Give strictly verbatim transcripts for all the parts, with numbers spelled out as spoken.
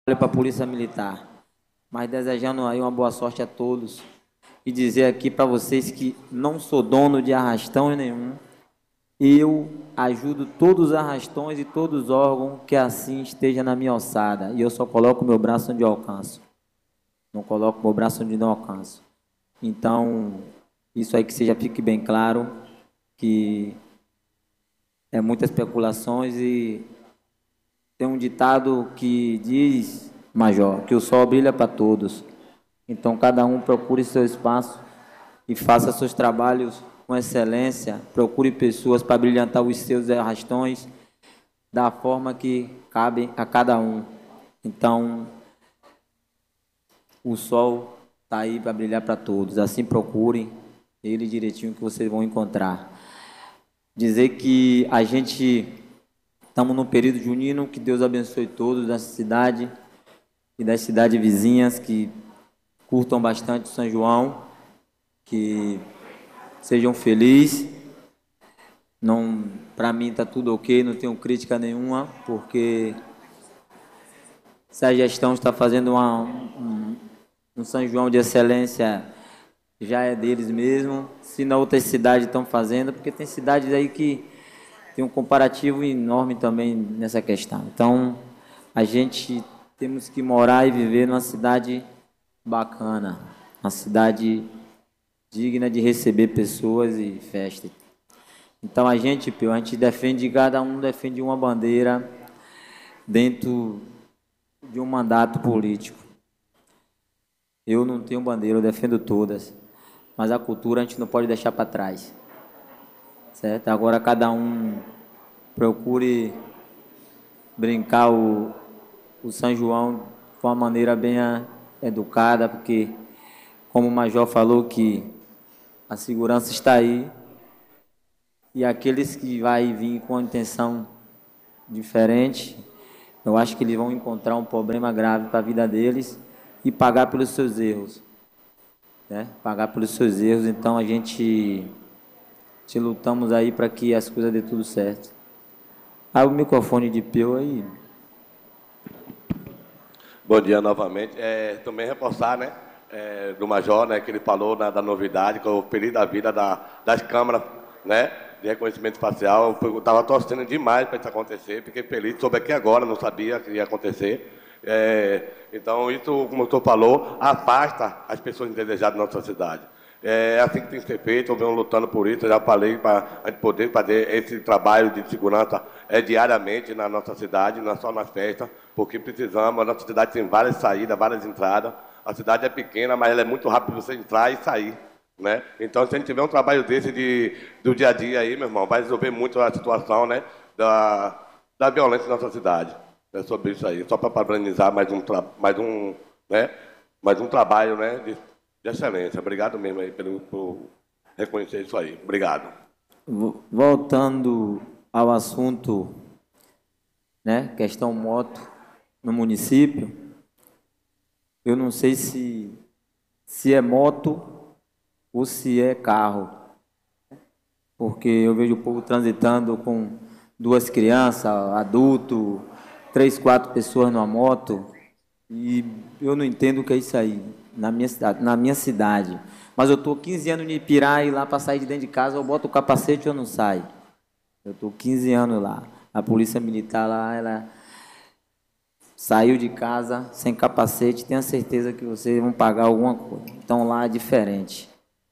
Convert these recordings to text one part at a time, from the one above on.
para a Polícia Militar, mas desejando aí uma boa sorte a todos e dizer aqui para vocês que não sou dono de arrastão nenhum. Eu ajudo todos os arrastões e todos os órgãos que assim esteja na minha alçada, e eu só coloco meu braço onde eu alcanço. Não coloco meu braço onde não alcanço. Então, isso aí que seja fique bem claro, que é muitas especulações e tem um ditado que diz, Major, que o sol brilha para todos. Então, cada um procure seu espaço e faça seus trabalhos com excelência. Procure pessoas para brilhantar os seus arrastões da forma que cabe a cada um. Então, o sol está aí para brilhar para todos. Assim, procurem ele direitinho que vocês vão encontrar. Dizer que a gente estamos no período junino, que Deus abençoe todos da cidade e das cidades vizinhas que curtam bastante o São João, que sejam felizes. Não, para mim está tudo ok, não tenho crítica nenhuma, porque se a gestão está fazendo uma, um, um São João de excelência, já é deles mesmo. Se na outras cidades estão fazendo, porque tem cidades aí que tem um comparativo enorme também nessa questão. Então, a gente temos que morar e viver numa cidade bacana, uma cidade digna de receber pessoas e festa. Então, a gente, Pio, a gente defende, cada um defende uma bandeira dentro de um mandato político. Eu não tenho bandeira, eu defendo todas, mas a cultura a gente não pode deixar para trás. Certo? Agora cada um procure brincar o, o São João de uma maneira bem educada, porque, como o Major falou, que a segurança está aí, e aqueles que vai vir com uma intenção diferente, eu acho que eles vão encontrar um problema grave para a vida deles e pagar pelos seus erros. Né? Pagar pelos seus erros, então a gente... Te lutamos aí para que as coisas dê tudo certo. Ah, o microfone de Peu aí. Bom dia novamente. É, também reforçar, né, é, do Major, né, que ele falou na, da novidade, que eu feliz da vida da, das câmaras, né, de reconhecimento facial. Eu estava torcendo demais para isso acontecer, fiquei feliz, soube aqui agora, não sabia que ia acontecer. É, então, isso, como o doutor falou, afasta as pessoas indesejadas da nossa cidade. É assim que tem que ser feito, eu venho lutando por isso, eu já falei para a gente poder fazer esse trabalho de segurança é, diariamente na nossa cidade, não é só nas festas, porque precisamos, a nossa cidade tem várias saídas, várias entradas, a cidade é pequena, mas ela é muito rápida para você entrar e sair, né? Então, se a gente tiver um trabalho desse de, do dia a dia aí, meu irmão, vai resolver muito a situação, né, da, da violência na nossa cidade. É sobre isso aí, só para parabenizar mais um, mais um, né, mais um trabalho, né, de, de excelência. Obrigado mesmo aí pelo, por reconhecer isso aí. Obrigado. Voltando ao assunto, né, questão moto no município, eu não sei se, se é moto ou se é carro, porque eu vejo o povo transitando com duas crianças, adulto, três, quatro pessoas numa moto, e eu não entendo o que é isso aí, na minha cidade. Na minha cidade. Mas eu estou quinze anos em Ipirá e lá para sair de dentro de casa eu boto o capacete e eu não saio. Eu estou quinze anos lá. A polícia militar lá, ela saiu de casa sem capacete, tenho certeza que vocês vão pagar alguma coisa. Então lá é diferente.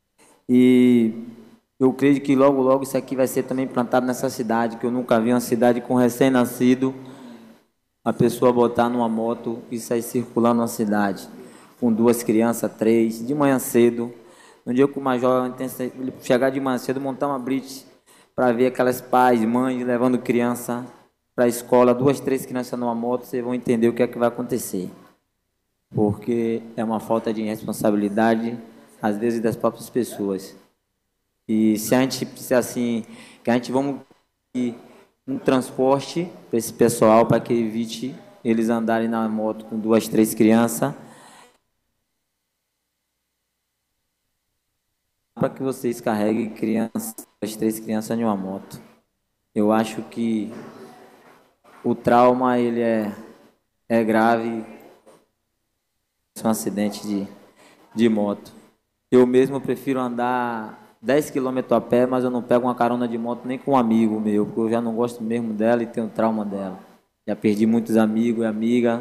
E eu creio que logo, logo isso aqui vai ser também implantado nessa cidade, que eu nunca vi uma cidade com recém-nascido, a pessoa botar numa moto e sair circulando na cidade, com duas crianças, três, de manhã cedo. No dia que o Major chegar de manhã cedo, montar uma blitz para ver aquelas pais, mães levando criança para a escola, duas, três crianças numa moto, vocês vão entender o que é que vai acontecer. Porque é uma falta de responsabilidade, às vezes, das próprias pessoas. E se a gente precisa assim, que a gente vamos um transporte para esse pessoal, para que evite eles andarem na moto com duas, três crianças, para que vocês carreguem crianças, duas, três crianças em uma moto. Eu acho que o trauma ele é, é grave um acidente de, de moto. Eu mesmo prefiro andar dez quilômetros a pé, mas eu não pego uma carona de moto nem com um amigo meu, porque eu já não gosto mesmo dela e tenho trauma dela. Já perdi muitos amigos e amigas,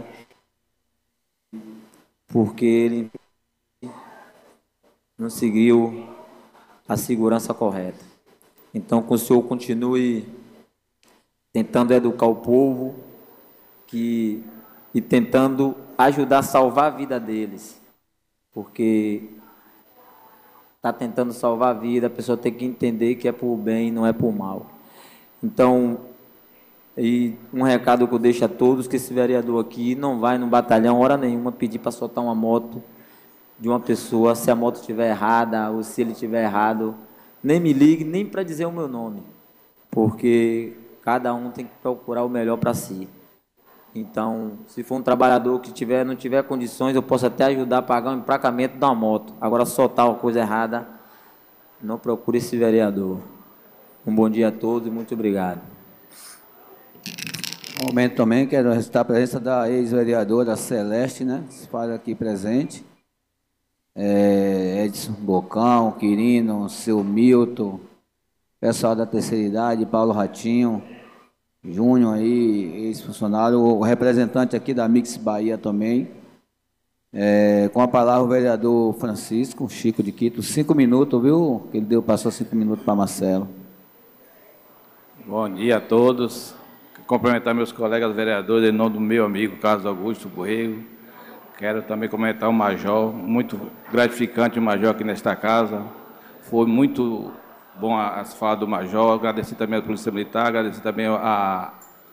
porque ele não seguiu a segurança correta. Então, que o senhor continue tentando educar o povo que, e tentando ajudar a salvar a vida deles, porque está tentando salvar a vida, a pessoa tem que entender que é por bem, não é por mal. Então, e um recado que eu deixo a todos, que esse vereador aqui não vai no batalhão hora nenhuma pedir para soltar uma moto de uma pessoa, se a moto estiver errada ou se ele estiver errado, nem me ligue, nem para dizer o meu nome, porque cada um tem que procurar o melhor para si. Então, se for um trabalhador que tiver, não tiver condições, eu posso até ajudar a pagar um emplacamento da moto. Agora, soltar uma coisa errada, não procure esse vereador. Um bom dia a todos e muito obrigado. Um momento também, quero registrar a presença da ex-vereadora Celeste, né? Se fala aqui presente. É, Edson Bocão, Quirino, seu Milton, pessoal da terceira idade, Paulo Ratinho, Júnior aí, ex-funcionário, o representante aqui da Mix Bahia também. É, com a palavra o vereador Francisco, Chico de Quito, cinco minutos, viu? Que ele deu, passou cinco minutos para Marcelo. Bom dia a todos. Cumprimentar meus colegas vereadores em nome do meu amigo Carlos Augusto Borrego. Quero também comentar o Major, muito gratificante o Major aqui nesta casa. Foi muito bom as falas do Major. Agradecer também à Polícia Militar, agradecer também a,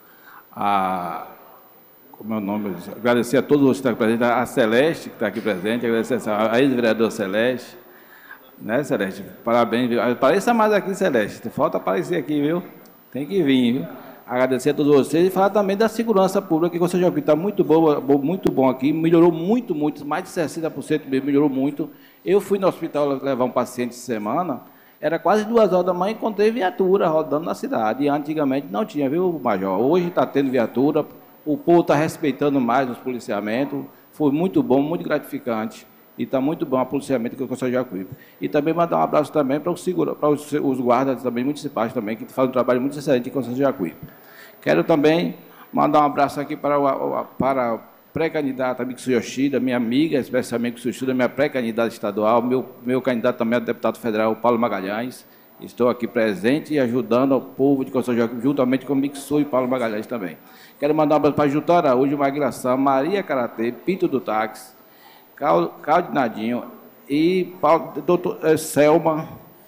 a como é o nome? Agradecer a todos os que estão aqui presentes, a Celeste, que está aqui presente, agradecer a ex-vereadora Celeste. Né, Celeste? Parabéns. Apareça mais aqui, Celeste. Falta aparecer aqui, viu? Tem que vir, viu? Agradecer a todos vocês e falar também da segurança pública, que você já viu, está muito bom, muito bom aqui, melhorou muito, muito, mais de sessenta por cento mesmo, melhorou muito. Eu fui no hospital levar um paciente essa semana, era quase duas horas da manhã, encontrei viatura rodando na cidade, e antigamente não tinha, viu, Major? Hoje está tendo viatura, o povo está respeitando mais os policiamentos, foi muito bom, muito gratificante. E está muito bom o policiamento que eu consigo Jacuípe. E também mandar um abraço também para, o segura, para os, os guardas também municipais também, que fazem um trabalho muito excelente em Conselho de Jacuípe. Quero também mandar um abraço aqui para o para a pré-candidata Mixo Yoshida, minha amiga, especialmente Mixo Yoshida, minha pré-candidata estadual, meu, meu candidato também a deputado federal, Paulo Magalhães. Estou aqui presente e ajudando o povo de Conselho de Jacuípe, juntamente com o Mixo e Paulo Magalhães também. Quero mandar um abraço para Juto Araújo, Maguilação, Maria Karatê, Pinto do Táxi, Caldinadinho e Paulo, doutor é, Selma,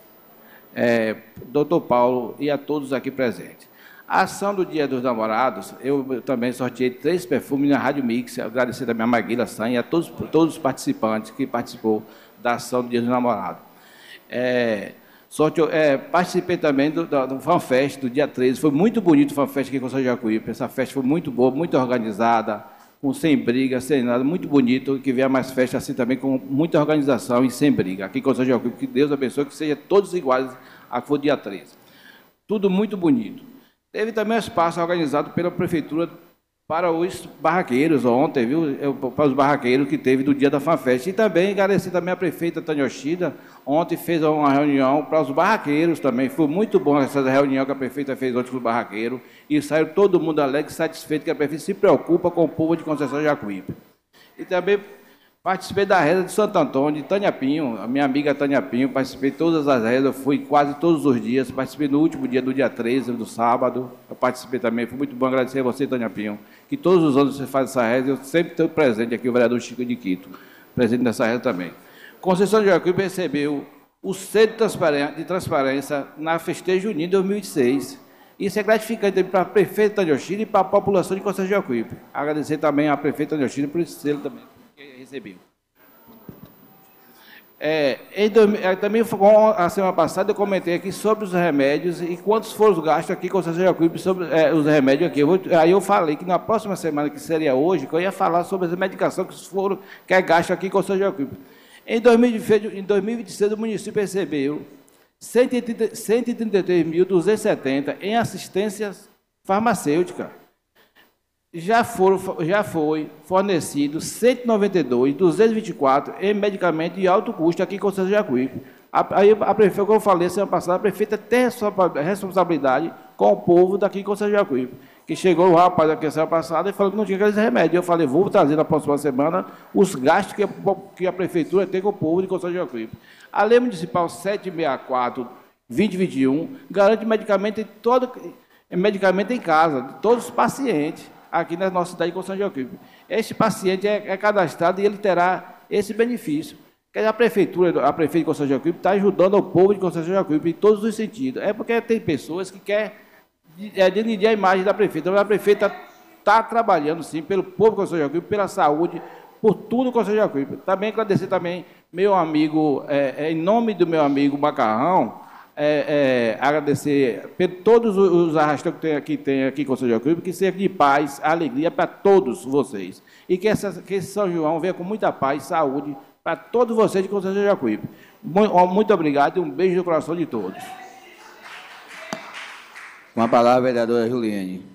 é, doutor Paulo e a todos aqui presentes. A ação do Dia dos Namorados, eu também sorteei três perfumes na Rádio Mix, agradecer também a Maguila San e a todos, todos os participantes que participou da ação do Dia dos Namorados. É, sorteio, é, participei também do, do, do FanFest do dia treze, foi muito bonito o FanFest aqui com o São Jacuípe, essa festa foi muito boa, muito organizada, com sem briga, sem nada, muito bonito, que venha mais festa assim também, com muita organização e sem briga. Aqui com o São Jacuípe, que Deus abençoe, que sejam todos iguais a que foi o dia treze. Tudo muito bonito. Teve também um espaço organizado pela Prefeitura para os barraqueiros, ontem, viu? Para os barraqueiros que teve do dia da FanFest. E também agradecer também a prefeita Tânia Yoshida, ontem fez uma reunião para os barraqueiros também. Foi muito bom essa reunião que a prefeita fez ontem com os barraqueiros. E saiu todo mundo alegre e satisfeito que a prefeita se preocupa com o povo de Conceição de Jacuípe. E também participei da reza de Santo Antônio, de Tânia Pinho, a minha amiga Tânia Pinho, participei de todas as rezas, fui quase todos os dias, participei no último dia do dia treze, do sábado, eu participei também, foi muito bom agradecer a você, Tânia Pinho, que todos os anos você faz essa reza, eu sempre estou presente aqui, o vereador Chico de Quito, presente nessa reza também. Conceição de Jacuípe recebeu o selo de transparência, de transparência na festejo junino de dois mil e seis. Isso é gratificante para a prefeita Tânia Yoshida e para a população de Conceição de Jacuípe. Agradecer também à prefeita Tânia Yoshida por esse selo também. Recebi. É, em dois, é, também a semana passada eu comentei aqui sobre os remédios e quantos foram os gastos aqui com o Conceição de Jacuípe sobre é, os remédios aqui. Eu vou, aí eu falei que na próxima semana, que seria hoje, que eu ia falar sobre as medicações que foram que é gasto aqui com o Conceição de Jacuípe. Em dois mil e vinte e seis o município recebeu cento e trinta e três mil duzentos e setenta em assistência farmacêutica. já, foram, já foi fornecido cento e noventa e dois, duzentos e vinte e quatro em medicamento de alto custo aqui em Constância de Jacuípe. Aí a prefeita, como eu falei semana passada, a prefeita tem responsabilidade com o povo daqui em Constância de Jacuípe. Que chegou o rapaz aqui semana passada e falou que não tinha aqueles remédios. Eu falei, vou trazer na próxima semana os gastos que a, que a prefeitura tem com o povo de Constância de Jacuípe. A lei municipal setecentos e sessenta e quatro, vinte e vinte e um garante medicamento em, todo, medicamento em casa, de todos os pacientes aqui na nossa cidade de Constância de Jacuípe. Este paciente é, é cadastrado e ele terá esse benefício. Quer dizer, a prefeitura, a prefeita de Constância de Jacuípe está ajudando o povo de Constância de Jacuípe em todos os sentidos. É porque tem pessoas que querem é, denigrir a imagem da prefeita. Então, a prefeita está trabalhando, sim, pelo povo de Constância de Jacuípe, pela saúde, por tudo Constância de Jacuípe. Também agradecer também meu amigo, é, é, em nome do meu amigo Macarrão, é, é, agradecer por todos os arrastões que tem aqui, tem aqui em Constância de Jacuípe, que seja de paz, alegria para todos vocês. E que, essa, que esse São João venha com muita paz, saúde, para todos vocês de Constância de Jacuípe. Muito, muito obrigado e um beijo no coração de todos. Com a palavra, a vereadora Juliene.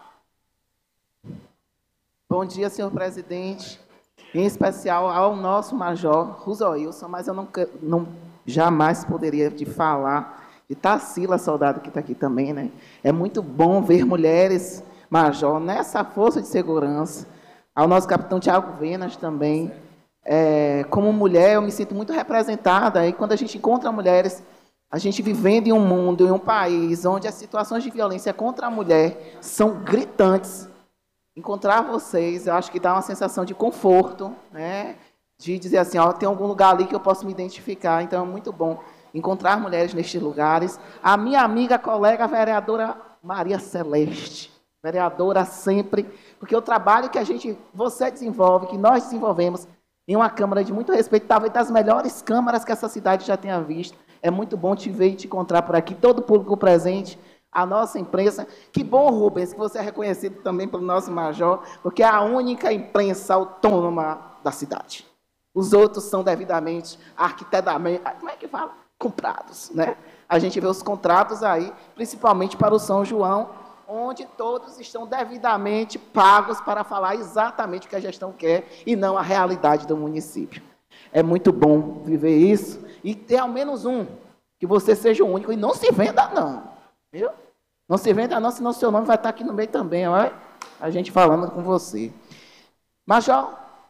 Bom dia, senhor presidente. Em especial ao nosso major Rosoilson, mas eu não, não jamais poderia de falar de Tarsila, soldado que está aqui também, né? É muito bom ver mulheres, major, nessa força de segurança. Ao nosso capitão Tiago Venas também. É, como mulher, eu me sinto muito representada, e quando a gente encontra mulheres, a gente vivendo em um mundo, em um país, onde as situações de violência contra a mulher são gritantes, encontrar vocês, eu acho que dá uma sensação de conforto, né? De dizer assim, ó, tem algum lugar ali que eu posso me identificar, então é muito bom encontrar mulheres nestes lugares. A minha amiga, colega, vereadora Maria Celeste, vereadora sempre, porque o trabalho que a gente, você desenvolve, que nós desenvolvemos, em uma Câmara de muito respeito, talvez das melhores câmaras que essa cidade já tenha visto. É muito bom te ver e te encontrar por aqui, todo o público presente, a nossa imprensa. Que bom, Rubens, que você é reconhecido também pelo nosso major, porque é a única imprensa autônoma da cidade. Os outros são devidamente, arquitetamente, como é que fala? Comprados, né? A gente vê os contratos aí, principalmente para o São João, onde todos estão devidamente pagos para falar exatamente o que a gestão quer e não a realidade do município. É muito bom viver isso e ter ao menos um, que você seja o único e não se venda não, viu? Não se venda não, senão seu nome vai estar aqui no meio também, ó, a gente falando com você. Major,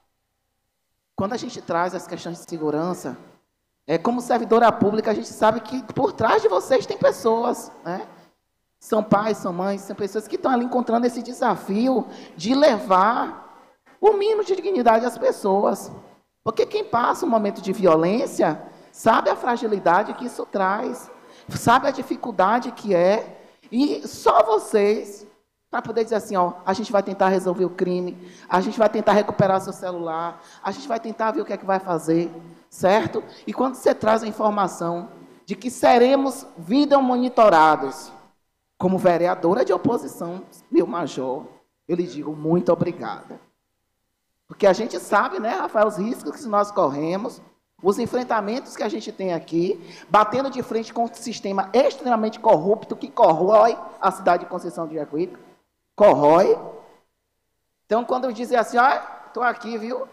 quando a gente traz as questões de segurança, é, como servidora pública, a gente sabe que por trás de vocês tem pessoas, né? São pais, são mães, são pessoas que estão ali encontrando esse desafio de levar o mínimo de dignidade às pessoas. Porque quem passa um momento de violência sabe a fragilidade que isso traz, sabe a dificuldade que é, e só vocês, para poder dizer assim, ó, a gente vai tentar resolver o crime, a gente vai tentar recuperar seu celular, a gente vai tentar ver o que é que vai fazer, certo? E quando você traz a informação de que seremos vida monitorados, como vereadora de oposição, meu major, eu lhe digo muito obrigada. Porque a gente sabe, né, Rafael, os riscos que nós corremos, os enfrentamentos que a gente tem aqui, batendo de frente com um sistema extremamente corrupto que corrói a cidade de Conceição de Jacuípe. Corrói. Então, quando eu dizer assim, ó, estou aqui, viu?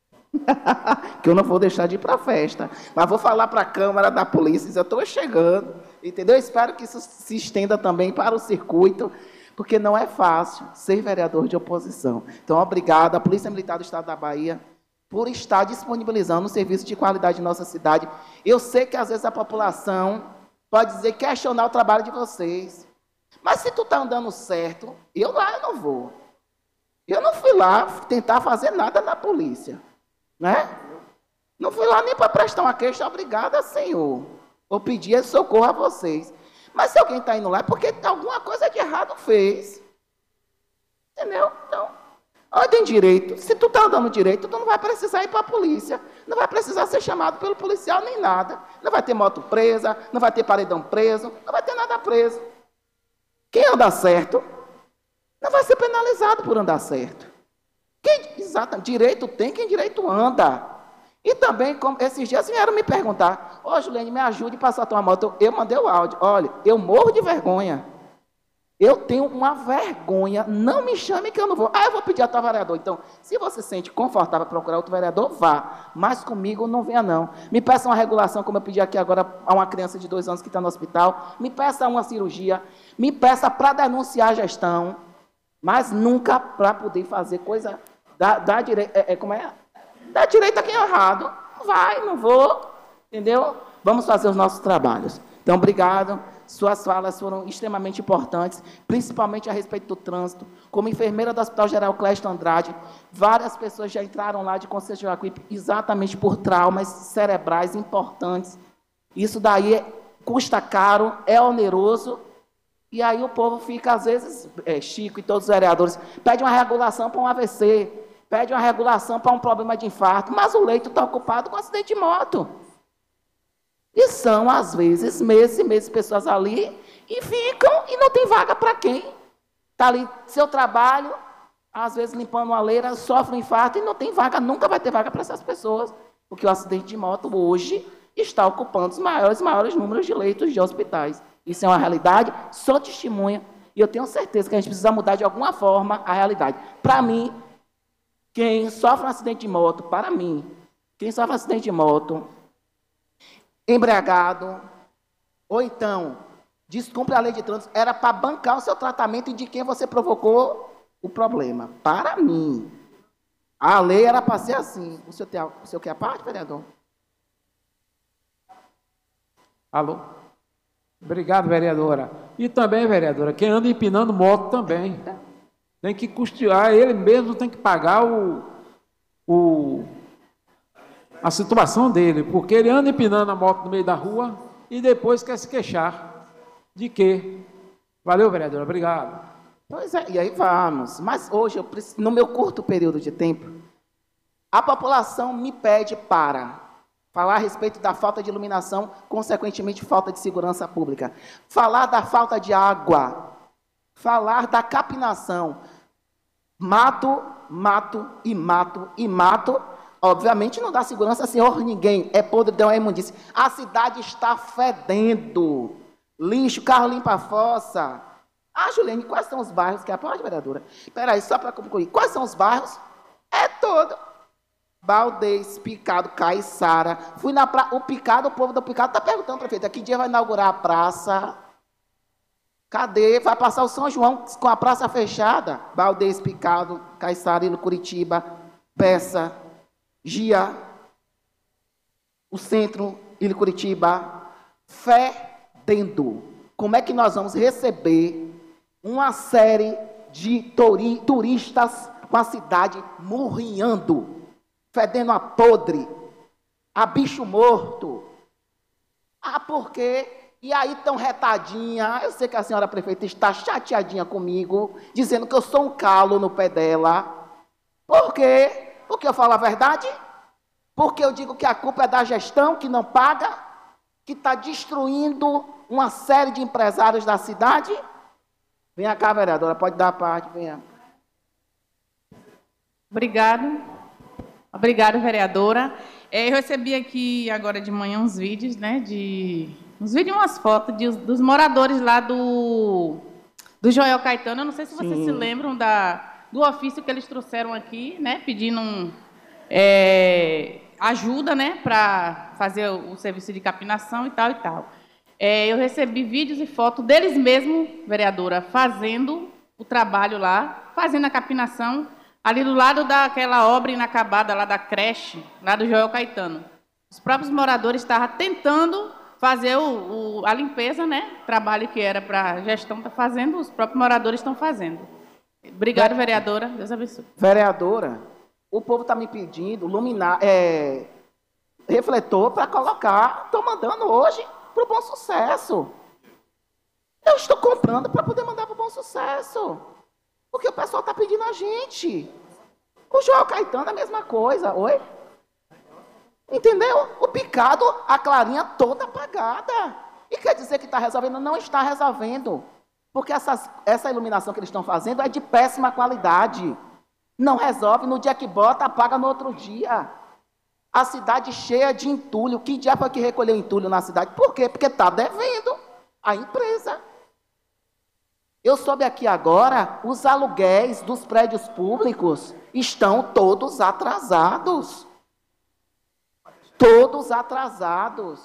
Que eu não vou deixar de ir para a festa, mas vou falar para a Câmara da Polícia, eu estou chegando, entendeu? Espero que isso se estenda também para o circuito, porque não é fácil ser vereador de oposição. Então, obrigado à Polícia Militar do Estado da Bahia por estar disponibilizando um serviço de qualidade em nossa cidade. Eu sei que às vezes a população pode dizer, questionar o trabalho de vocês, mas se tu está andando certo, eu lá eu não vou. Eu não fui lá tentar fazer nada na polícia. Né? Não fui lá nem para prestar uma queixa, obrigada, Senhor. Ou pedir socorro a vocês. Mas se alguém está indo lá, é porque alguma coisa de errado fez. Entendeu? Então, andem direito. Se tu está andando direito, tu não vai precisar ir para a polícia. Não vai precisar ser chamado pelo policial nem nada. Não vai ter moto presa, não vai ter paredão preso, não vai ter nada preso. Quem anda certo não vai ser penalizado por andar certo. Quem, exatamente, direito tem quem direito anda. E também, como esses dias vieram me perguntar, ô, oh, Juliane, me ajude a passar a tua moto. Eu mandei o áudio. Olha, eu morro de vergonha. Eu tenho uma vergonha, não me chame que eu não vou. Ah, eu vou pedir a tua vereador. Então, se você se sente confortável para procurar outro vereador, vá. Mas comigo não venha, não. Me peça uma regulação, como eu pedi aqui agora a uma criança de dois anos que está no hospital. Me peça uma cirurgia. Me peça para denunciar a gestão. Mas nunca para poder fazer coisa da, da direita. É, é, como é? Da direita que é errado. Não vai, não vou. Entendeu? Vamos fazer os nossos trabalhos. Então, obrigado. Suas falas foram extremamente importantes, principalmente a respeito do trânsito. Como enfermeira do Hospital Geral Clésto Andrade, várias pessoas já entraram lá de Conselho de Jacuípe exatamente por traumas cerebrais importantes. Isso daí é, custa caro, é oneroso, e aí o povo fica, às vezes, é, Chico e todos os vereadores, pede uma regulação para um A V C, pede uma regulação para um problema de infarto, mas o leito está ocupado com acidente de moto. E são, às vezes, meses e meses, pessoas ali, e ficam, e não tem vaga para quem? Está ali, seu trabalho, às vezes limpando uma leira, sofre um infarto, e não tem vaga, nunca vai ter vaga para essas pessoas, porque o acidente de moto, hoje, está ocupando os maiores, maiores números de leitos de hospitais. Isso é uma realidade, sou testemunha, e eu tenho certeza que a gente precisa mudar de alguma forma a realidade. Para mim, quem sofre um acidente de moto, para mim, quem sofre um acidente de moto, embriagado, ou então, descumpre a lei de trânsito, era para bancar o seu tratamento e de quem você provocou o problema. Para mim, a lei era para ser assim. O senhor, tem, o senhor quer a parte, vereador? Alô? Obrigado, vereadora. E também, vereadora, quem anda empinando moto também. Tem que custear, ele mesmo tem que pagar o... o a situação dele, porque ele anda empinando a moto no meio da rua e depois quer se queixar. De quê? Valeu, vereador, obrigado. Pois é, e aí vamos. Mas hoje, eu preciso, no meu curto período de tempo, a população me pede para falar a respeito da falta de iluminação, consequentemente, falta de segurança pública. Falar da falta de água. Falar da capinação. Mato, mato e mato e mato. Obviamente não dá segurança, senhor, ninguém. É podridão, é imundice. A cidade está fedendo. Lixo, carro limpa a fossa. Ah, Juliane, quais são os bairros que apoia, vereadora? Espera aí, só para concluir. Quais são os bairros? É todo. Baldez, Picado, Caiçara. Fui na praça. O Picado, o povo do Picado está perguntando, prefeito, que dia vai inaugurar a praça? Cadê? Vai passar o São João com a praça fechada? Baldez, Picado, Caiçara, Ilho, Curitiba, Peça, Gia, o centro, Ilho Curitiba, fedendo. Como é que nós vamos receber uma série de turi turistas com a cidade murrinhando, fedendo a podre, a bicho morto? Ah, por quê? E aí tão retadinha, eu sei que a senhora prefeita está chateadinha comigo, dizendo que eu sou um calo no pé dela. Por quê? Porque eu falo a verdade? Porque eu digo que a culpa é da gestão, que não paga, que está destruindo uma série de empresários da cidade? Venha cá, vereadora, pode dar a parte, venha. Obrigado. Obrigada, vereadora. É, eu recebi aqui agora de manhã uns vídeos, né, de... uns vídeos e umas fotos de, dos moradores lá do, do Joel Caetano. Eu não sei se vocês Sim. se lembram da... do ofício que eles trouxeram aqui, né, pedindo um, é, ajuda, né, para fazer o, o serviço de capinação e tal e tal. É, eu recebi vídeos e fotos deles mesmos, vereadora, fazendo o trabalho lá, fazendo a capinação, ali do lado daquela obra inacabada lá da creche, lá do Joel Caetano. Os próprios moradores estavam tentando fazer o, o, a limpeza, né, trabalho que era para a gestão estar tá fazendo, os próprios moradores estão fazendo. Obrigada, vereadora. Deus abençoe. Vereadora, o povo está me pedindo luminar, é, refletor para colocar. Estou mandando hoje para o Bom Sucesso. Eu estou comprando para poder mandar para o Bom Sucesso. Porque o pessoal está pedindo a gente. O Joel Caetano é a mesma coisa. Oi? Entendeu? O Picado, a clarinha toda apagada. E quer dizer que está resolvendo? Não está resolvendo. Porque essas, essa iluminação que eles estão fazendo é de péssima qualidade. Não resolve, no dia que bota, apaga no outro dia. A cidade cheia de entulho. Que dia foi que recolheu entulho na cidade? Por quê? Porque está devendo a empresa. Eu soube aqui agora, os aluguéis dos prédios públicos estão todos atrasados. Todos atrasados.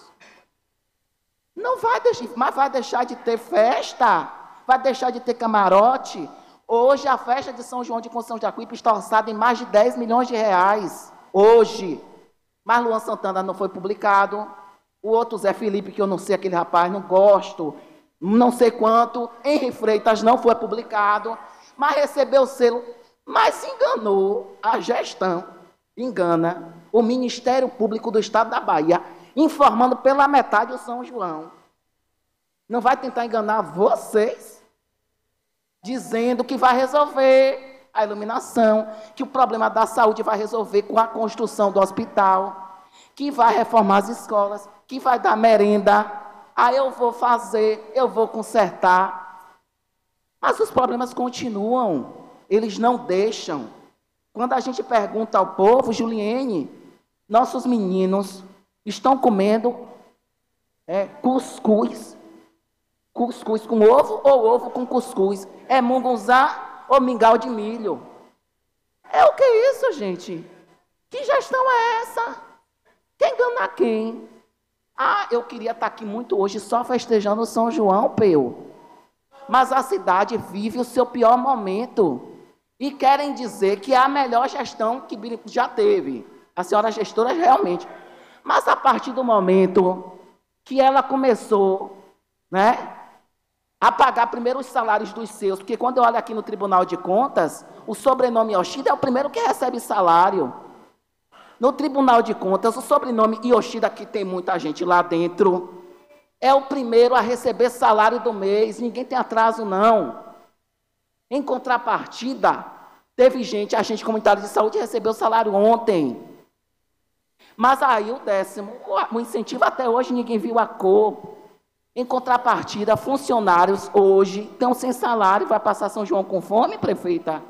Não vai deixar, mas vai deixar de ter festa? Vai deixar de ter camarote? Hoje a festa de São João de Conceição de Jacuípe está orçada em mais de dez milhões de reais. Hoje. Mas Luan Santana não foi publicado. O outro Zé Felipe, que eu não sei, aquele rapaz, não gosto. Não sei quanto. Henri Freitas não foi publicado. Mas recebeu o selo. Mas enganou a gestão. Engana o Ministério Público do Estado da Bahia, informando pela metade o São João. Não vai tentar enganar vocês, dizendo que vai resolver a iluminação, que o problema da saúde vai resolver com a construção do hospital, que vai reformar as escolas, que vai dar merenda. Ah, eu vou fazer, eu vou consertar. Mas os problemas continuam, eles não deixam. Quando a gente pergunta ao povo, Juliene, nossos meninos estão comendo é, cuscuz. Cuscuz com ovo ou ovo com cuscuz? É mungunzá ou mingau de milho? É o que é isso, gente? Que gestão é essa? Quem engana quem? Ah, eu queria estar aqui muito hoje só festejando o São João, Peu. Mas a cidade vive o seu pior momento. E querem dizer que é a melhor gestão que já teve. A senhora gestora realmente. Mas a partir do momento que ela começou, né, a pagar primeiro os salários dos seus, porque quando eu olho aqui no Tribunal de Contas, o sobrenome Yoshida é o primeiro que recebe salário. No Tribunal de Contas, o sobrenome Yoshida, que tem muita gente lá dentro, é o primeiro a receber salário do mês. Ninguém tem atraso, não. Em contrapartida, teve gente, agente comunitário de saúde, recebeu salário ontem. Mas aí o décimo, o incentivo até hoje ninguém viu a cor. Em contrapartida, funcionários hoje estão sem salário, vai passar São João com fome, prefeita?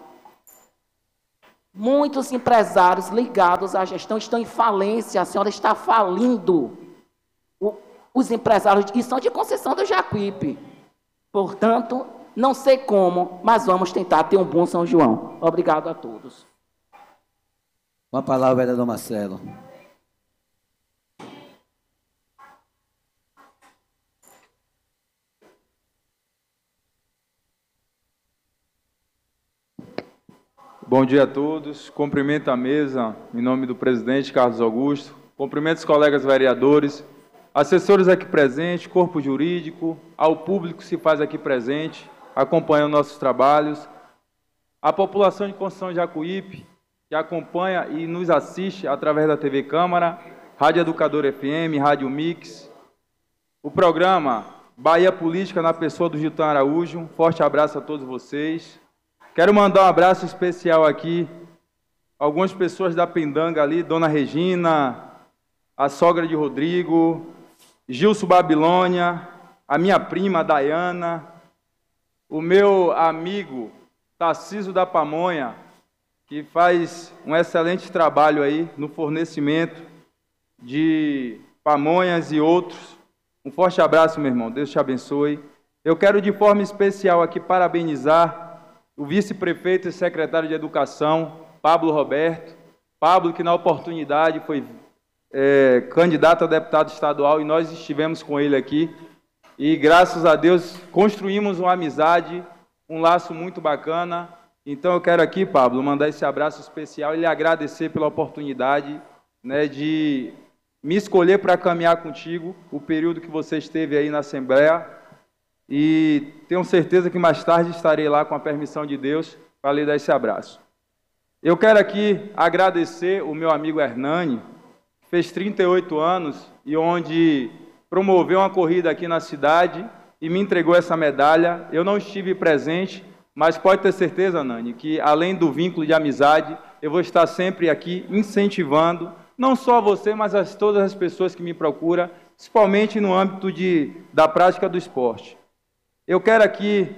Muitos empresários ligados à gestão estão em falência, a senhora está falindo. O, os empresários, e são de Conceição do Jacuípe. Portanto, não sei como, mas vamos tentar ter um bom São João. Obrigado a todos. Com a palavra, vereador Marcelo. Bom dia a todos. Cumprimento a mesa em nome do presidente Carlos Augusto. Cumprimento os colegas vereadores, assessores aqui presentes, corpo jurídico, ao público que se faz aqui presente, acompanhando nossos trabalhos, a população de Conceição de Jacuípe, que acompanha e nos assiste através da T V Câmara, Rádio Educador F M, Rádio Mix, o programa Bahia Política na pessoa do Gilton Araújo. Um forte abraço a todos vocês. Quero mandar um abraço especial aqui a algumas pessoas da Pendanga ali, Dona Regina, a sogra de Rodrigo, Gilson Babilônia, a minha prima Dayana, o meu amigo Tarcísio da Pamonha, que faz um excelente trabalho aí no fornecimento de pamonhas e outros. Um forte abraço, meu irmão, Deus te abençoe. Eu quero de forma especial aqui parabenizar o vice-prefeito e secretário de Educação, Pablo Roberto. Pablo, que na oportunidade foi é, candidato a deputado estadual, e nós estivemos com ele aqui. E, graças a Deus, construímos uma amizade, um laço muito bacana. Então, eu quero aqui, Pablo, mandar esse abraço especial e lhe agradecer pela oportunidade, né, de me escolher para caminhar contigo o período que você esteve aí na Assembleia. E tenho certeza que mais tarde estarei lá com a permissão de Deus para lhe dar esse abraço. Eu quero aqui agradecer o meu amigo Hernani, que fez trinta e oito anos e onde promoveu uma corrida aqui na cidade e me entregou essa medalha. Eu não estive presente, mas pode ter certeza, Nani, que além do vínculo de amizade, eu vou estar sempre aqui incentivando, não só você, mas as, todas as pessoas que me procuram, principalmente no âmbito de, da prática do esporte. Eu quero aqui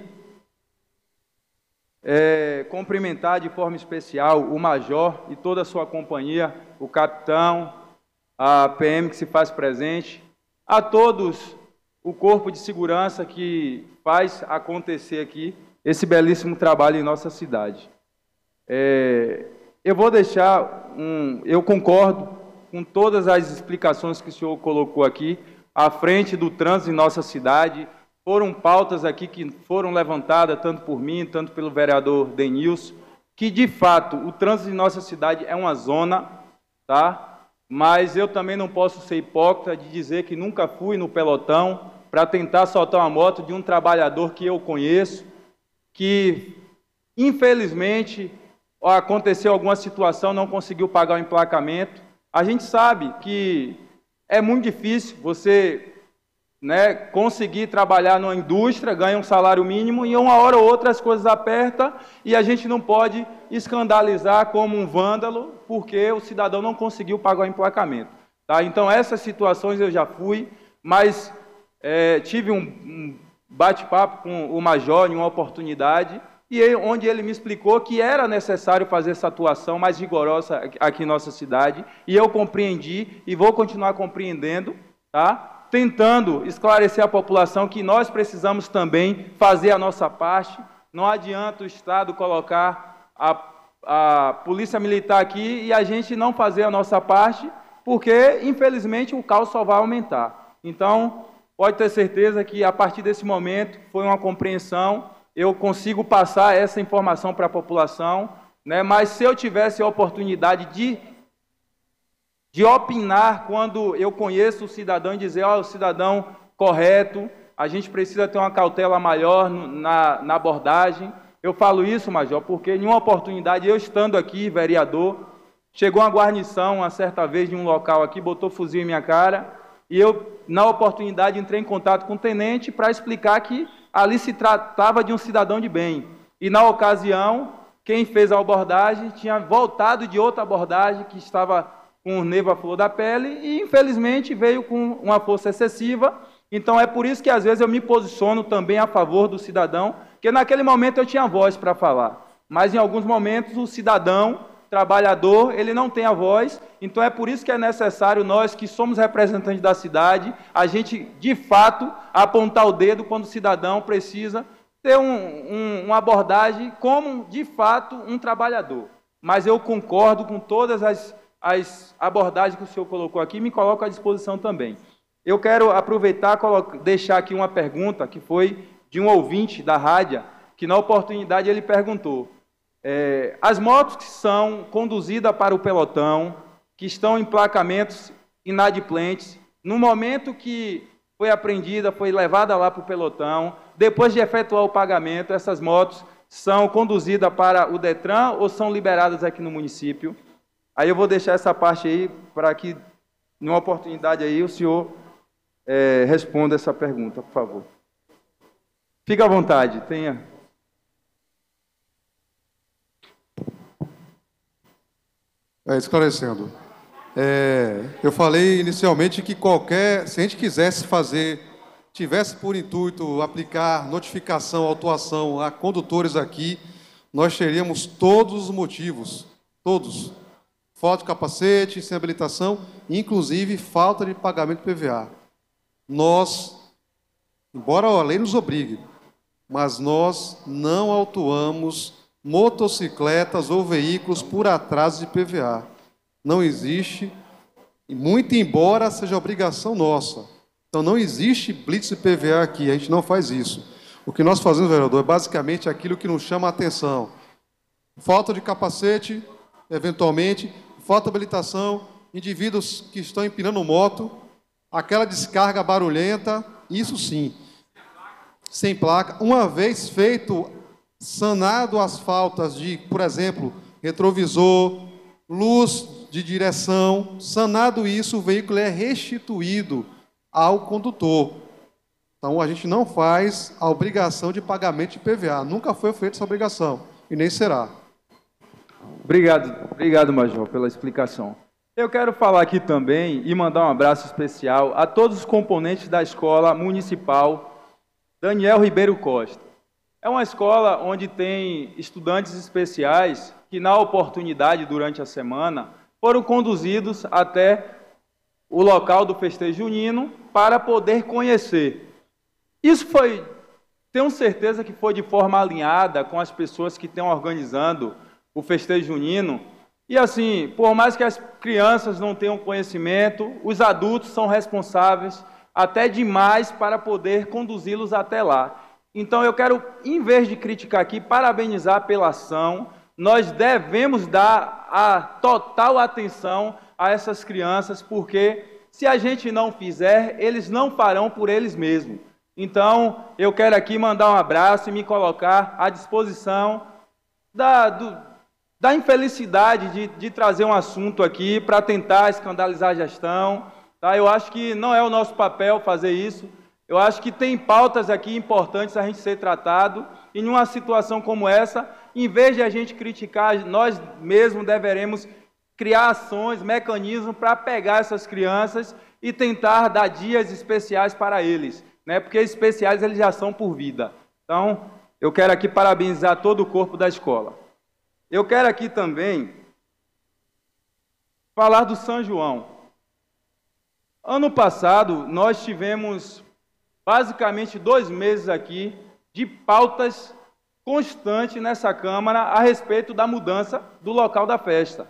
é, cumprimentar de forma especial o Major e toda a sua companhia, o capitão, a P M que se faz presente, a todos o corpo de segurança que faz acontecer aqui esse belíssimo trabalho em nossa cidade. É, eu vou deixar um... Eu concordo com todas as explicações que o senhor colocou aqui, à frente do trânsito em nossa cidade. Foram pautas aqui que foram levantadas, tanto por mim, tanto pelo vereador Denilson, que, de fato, o trânsito em nossa cidade é uma zona, tá? Mas eu também não posso ser hipócrita de dizer que nunca fui no pelotão para tentar soltar uma moto de um trabalhador que eu conheço, que, infelizmente, aconteceu alguma situação, não conseguiu pagar o emplacamento. A gente sabe que é muito difícil você, né, conseguir trabalhar numa indústria, ganha um salário mínimo e uma hora ou outra as coisas apertam e a gente não pode escandalizar como um vândalo porque o cidadão não conseguiu pagar o emplacamento. Tá? Então, essas situações eu já fui, mas é, tive um, um bate-papo com o major em uma oportunidade, e ele, onde ele me explicou que era necessário fazer essa atuação mais rigorosa aqui em nossa cidade, e eu compreendi e vou continuar compreendendo, tá? Tentando esclarecer a população que nós precisamos também fazer a nossa parte. Não adianta o Estado colocar a, a Polícia Militar aqui e a gente não fazer a nossa parte, porque, infelizmente, o caos só vai aumentar. Então, pode ter certeza que, a partir desse momento, foi uma compreensão, eu consigo passar essa informação para a população, né? Mas se eu tivesse a oportunidade de, de opinar quando eu conheço o cidadão e dizer, ó, oh, o cidadão correto, a gente precisa ter uma cautela maior no, na, na abordagem. Eu falo isso, Major, porque em uma oportunidade, eu estando aqui, vereador, chegou uma guarnição, uma certa vez, de um local aqui, botou fuzil em minha cara, e eu, na oportunidade, entrei em contato com o tenente para explicar que ali se tratava de um cidadão de bem. E, na ocasião, quem fez a abordagem tinha voltado de outra abordagem que estava com o nervo à flor da pele e, infelizmente, veio com uma força excessiva. Então, é por isso que, às vezes, eu me posiciono também a favor do cidadão, porque naquele momento eu tinha voz para falar. Mas, em alguns momentos, o cidadão, trabalhador, ele não tem a voz. Então, é por isso que é necessário nós, que somos representantes da cidade, a gente, de fato, apontar o dedo quando o cidadão precisa ter um, um, uma abordagem como, de fato, um trabalhador. Mas eu concordo com todas as, as abordagens que o senhor colocou aqui e me coloco à disposição também. Eu quero aproveitar e deixar aqui uma pergunta que foi de um ouvinte da rádio, que na oportunidade ele perguntou, é, as motos que são conduzidas para o pelotão, que estão em emplacamentos inadimplentes, no momento que foi apreendida, foi levada lá para o pelotão, depois de efetuar o pagamento, essas motos são conduzidas para o Detran ou são liberadas aqui no município? Aí eu vou deixar essa parte aí, para que, numa oportunidade aí, o senhor é, responda essa pergunta, por favor. Fique à vontade, tenha... É, esclarecendo. É, eu falei inicialmente que qualquer, se a gente quisesse fazer, tivesse por intuito aplicar notificação, autuação a condutores aqui, nós teríamos todos os motivos, todos. Falta de capacete, sem habilitação, inclusive falta de pagamento de P V A. Nós, embora a lei nos obrigue, mas nós não autuamos motocicletas ou veículos por atraso de P V A. Não existe, muito embora seja obrigação nossa. Então, não existe blitz de P V A aqui, a gente não faz isso. O que nós fazemos, vereador, é basicamente aquilo que nos chama a atenção. Falta de capacete, eventualmente, falta de habilitação, indivíduos que estão empinando moto, aquela descarga barulhenta, isso sim. Sem placa. Uma vez feito, sanado as faltas de, por exemplo, retrovisor, luz de direção, sanado isso, o veículo é restituído ao condutor. Então, a gente não faz a obrigação de pagamento de P V A. Nunca foi feita essa obrigação, e nem será. Obrigado, obrigado, Major, pela explicação. Eu quero falar aqui também e mandar um abraço especial a todos os componentes da Escola Municipal Daniel Ribeiro Costa. É uma escola onde tem estudantes especiais que, na oportunidade, durante a semana, foram conduzidos até o local do festejo junino para poder conhecer Isso foi, tenho certeza que foi de forma alinhada com as pessoas que estão organizando o festejo junino. E assim, por mais que as crianças não tenham conhecimento, os adultos são responsáveis até demais para poder conduzi-los até lá. Então eu quero, em vez de criticar aqui, parabenizar pela ação. Nós devemos dar a total atenção a essas crianças, porque se a gente não fizer, eles não farão por eles mesmos. Então, eu quero aqui mandar um abraço e me colocar à disposição da, do, da infelicidade de, de trazer um assunto aqui para tentar escandalizar a gestão. Tá? Eu acho que não é o nosso papel fazer isso. Eu acho que tem pautas aqui importantes a gente ser tratado, e numa situação como essa, em vez de a gente criticar, nós mesmos deveremos criar ações, mecanismos para pegar essas crianças e tentar dar dias especiais para eles, né? Porque especiais eles já são por vida. Então, eu quero aqui parabenizar todo o corpo da escola. Eu quero aqui também falar do São João. Ano passado, nós tivemos basicamente dois meses aqui de pautas constantes nessa Câmara a respeito da mudança do local da festa.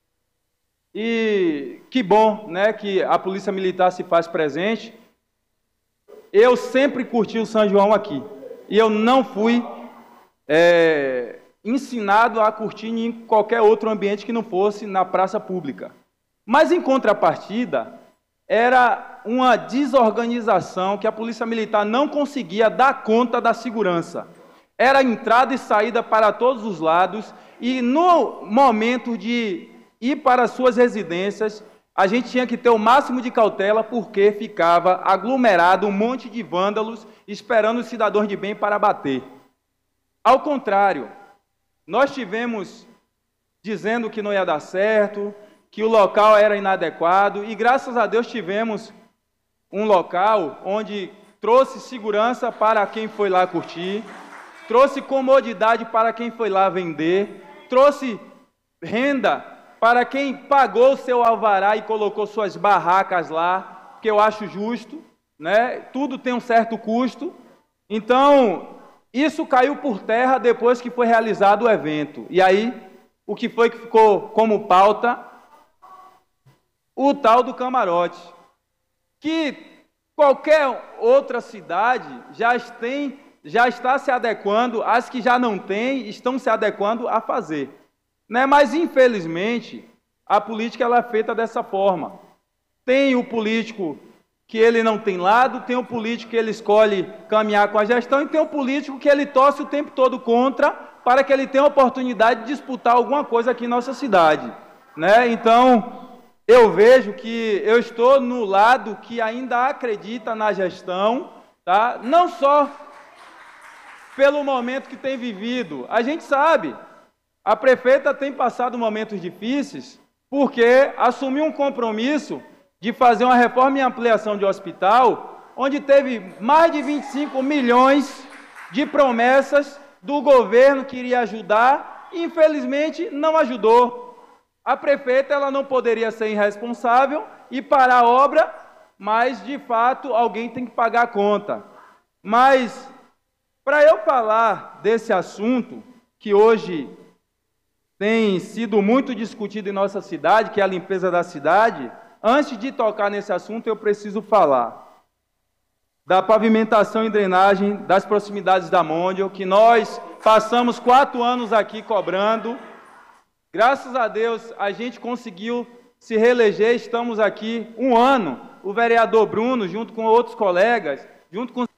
E que bom, né, que a Polícia Militar se faz presente. Eu sempre curti o São João aqui, e eu não fui é, ensinado a curtir em qualquer outro ambiente que não fosse na praça pública. Mas, em contrapartida, era uma desorganização que a Polícia Militar não conseguia dar conta da segurança. Era entrada e saída para todos os lados, e no momento de ir para as suas residências, a gente tinha que ter o máximo de cautela, porque ficava aglomerado um monte de vândalos esperando os cidadãos de bem para bater. Ao contrário, nós tivemos dizendo que não ia dar certo, que o local era inadequado, e graças a Deus tivemos um local onde trouxe segurança para quem foi lá curtir, trouxe comodidade para quem foi lá vender, trouxe renda para quem pagou o seu alvará e colocou suas barracas lá, que eu acho justo, né? Tudo tem um certo custo. Então, isso caiu por terra depois que foi realizado o evento. E aí, o que foi que ficou como pauta? O tal do camarote, que qualquer outra cidade já, tem, já está se adequando, as que já não têm, estão se adequando a fazer. Né? Mas, infelizmente, a política ela é feita dessa forma. Tem o político que ele não tem lado, tem o político que ele escolhe caminhar com a gestão, e tem o político que ele torce o tempo todo contra, para que ele tenha a oportunidade de disputar alguma coisa aqui em nossa cidade. Né? Então, eu vejo que eu estou no lado que ainda acredita na gestão, tá? Não só pelo momento que tem vivido. A gente sabe, a prefeita tem passado momentos difíceis porque assumiu um compromisso de fazer uma reforma e ampliação de hospital, onde teve mais de vinte e cinco milhões de promessas do governo que iria ajudar e, infelizmente, não ajudou. A prefeita ela não poderia ser irresponsável e parar a obra, mas, de fato, alguém tem que pagar a conta. Mas, para eu falar desse assunto, que hoje tem sido muito discutido em nossa cidade, que é a limpeza da cidade, antes de tocar nesse assunto, eu preciso falar da pavimentação e drenagem das proximidades da Mondial, que nós passamos quatro anos aqui cobrando. Graças a Deus, a gente conseguiu se reeleger, estamos aqui um ano, o vereador Bruno, junto com outros colegas, junto com